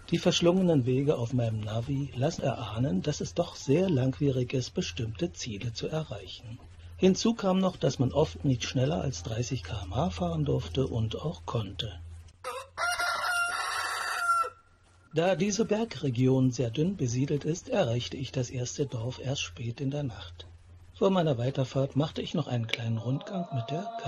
Die verschlungenen Wege auf meinem Navi lassen erahnen, dass es doch sehr langwierig ist, bestimmte Ziele zu erreichen. Hinzu kam noch, dass man oft nicht schneller als 30 km/h fahren durfte und auch konnte. Da diese Bergregion sehr dünn besiedelt ist, erreichte ich das erste Dorf erst spät in der Nacht. Vor meiner Weiterfahrt machte ich noch einen kleinen Rundgang mit der